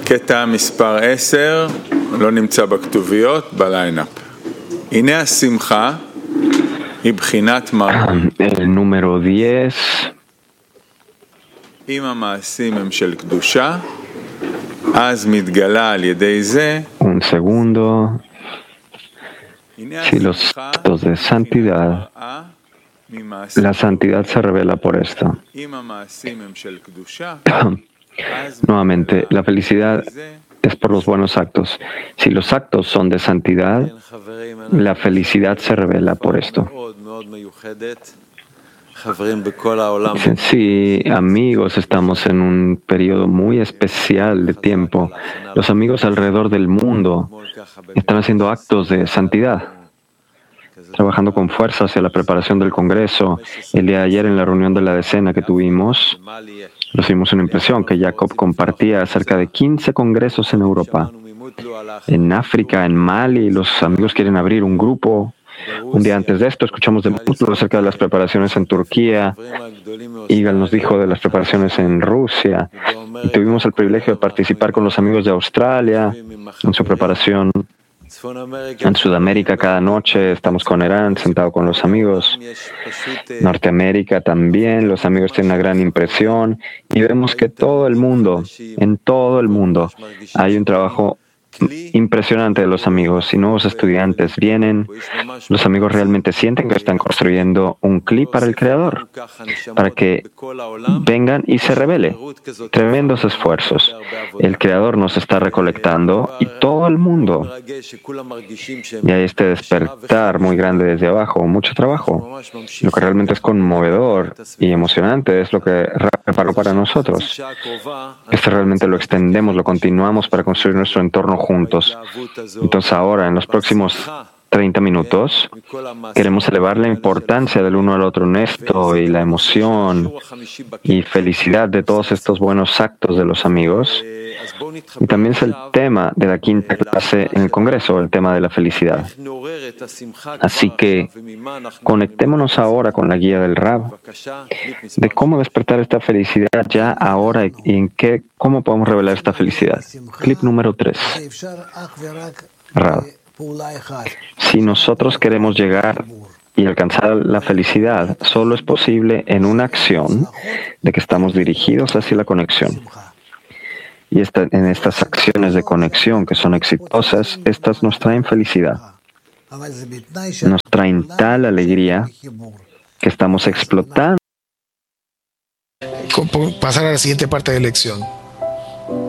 קטע מספר 10, לא נמצא בכתוביות, בליינאפ. הנה השמחה היא בחינת מראה. El número 10. אם המעשים הם של קדושה, אז מתגלה על ידי זה. Un segundo. Si los actos de santidad, la santidad se revela por esto. Nuevamente, la felicidad es por los buenos actos. Si los actos son de santidad, la felicidad se revela por esto. Dicen, sí, amigos, estamos en un periodo muy especial de tiempo. Los amigos alrededor del mundo están haciendo actos de santidad, trabajando con fuerza hacia la preparación del Congreso. El día de ayer, en la reunión de la decena que tuvimos, recibimos una impresión que Jacob compartía acerca de 15 congresos en Europa. En África, en Mali, los amigos quieren abrir un grupo. Un día antes de esto escuchamos de Mutlu acerca de las preparaciones en Turquía. Igal nos dijo de las preparaciones en Rusia. Y tuvimos el privilegio de participar con los amigos de Australia en su preparación. En Sudamérica cada noche estamos con Irán, sentado con los amigos. Norteamérica también, los amigos tienen una gran impresión. Y vemos que todo el mundo, en todo el mundo, hay un trabajo impresionante de los amigos. Y nuevos estudiantes vienen, los amigos realmente sienten que están construyendo un clip para el Creador, para que vengan y se revele. Tremendos esfuerzos. El Creador nos está recolectando y todo el mundo. Y hay este despertar muy grande desde abajo, mucho trabajo. Lo que realmente es conmovedor y emocionante es lo que preparó para nosotros. Esto realmente lo extendemos, lo continuamos para construir nuestro entorno juntos. Entonces ahora, en los próximos 30 minutos, queremos elevar la importancia del uno al otro en esto y la emoción y felicidad de todos estos buenos actos de los amigos. Y también es el tema de la quinta clase en el Congreso, el tema de la felicidad. Así que conectémonos ahora con la guía del Rab de cómo despertar esta felicidad ya ahora y cómo podemos revelar esta felicidad. Clip número 3. Rab. Si nosotros queremos llegar y alcanzar la felicidad, solo es posible en una acción de que estamos dirigidos hacia la conexión. Y en estas acciones de conexión que son exitosas, estas nos traen felicidad. Nos traen tal alegría que estamos explotando. Pasar a la siguiente parte de la lección.